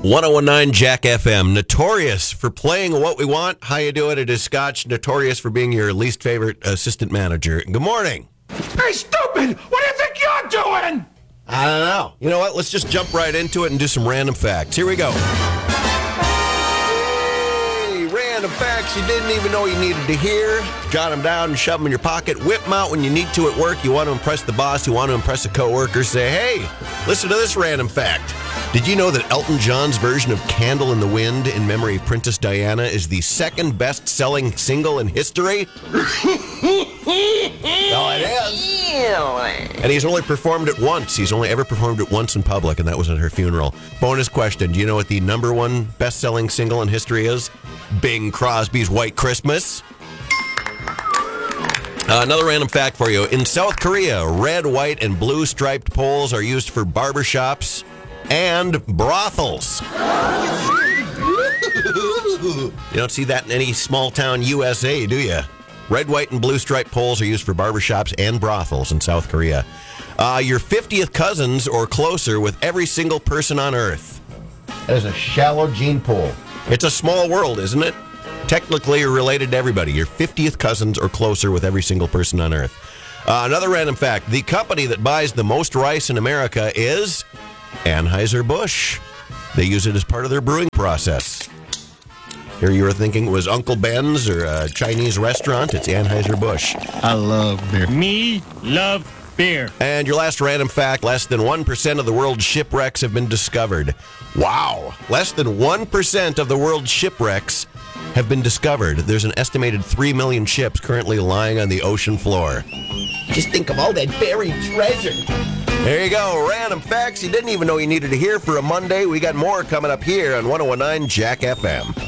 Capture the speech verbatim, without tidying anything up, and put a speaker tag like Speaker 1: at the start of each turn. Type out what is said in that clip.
Speaker 1: ten nineteen Jack F M, notorious for playing what we want. How you doing? It is Scotch, notorious for being your least favorite assistant manager. Good morning.
Speaker 2: Hey, stupid! What do you think you're doing?
Speaker 1: I don't know. You know what? Let's just jump right into it and do some random facts. Here we go. Hey, random facts you didn't even know you needed to hear. Jot them down and shove them in your pocket. Whip them out when you need to at work. You want to impress the boss. You want to impress a coworker. Say, hey, listen to this random fact. Did you know that Elton John's version of Candle in the Wind in memory of Princess Diana is the second best-selling single in history? Oh, it is. And he's only performed it once. He's only ever performed it once in public, and that was at her funeral. Bonus question. Do you know what the number one best-selling single in history is? Bing Crosby's White Christmas. Uh, another random fact for you. In South Korea, red, white, and blue striped poles are used for barbershops and brothels. You don't see that in any small town U S A, do you? Red, white, and blue striped poles are used for barbershops and brothels in South Korea. Uh, your fiftieth cousins or closer with every single person on Earth. That is a shallow gene pool. It's a small world, isn't it? Technically, you're related to everybody. Your fiftieth cousins or closer with every single person on Earth. Uh, another random fact. The company that buys the most rice in America is Anheuser-Busch. They use it as part of their brewing process. Here you were thinking it was Uncle Ben's or a Chinese restaurant. It's Anheuser-Busch.
Speaker 3: I love beer.
Speaker 4: Me love beer.
Speaker 1: And your last random fact, less than one percent of the world's shipwrecks have been discovered. Wow. Less than one percent of the world's shipwrecks have been discovered. There's an estimated three million ships currently lying on the ocean floor. Just think of all that buried treasure. There you go. Random facts you didn't even know you needed to hear for a Monday. We got more coming up here on ten nineteen Jack F M.